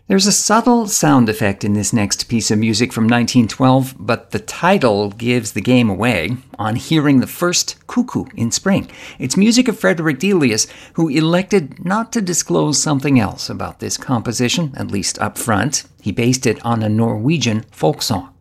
There's a subtle sound effect in this next piece of music from 1912, but the title gives the game away. On hearing the first cuckoo in spring, it's music of Frederick Delius, who elected not to disclose something else about this composition, at least up front. He based it on a Norwegian folk song.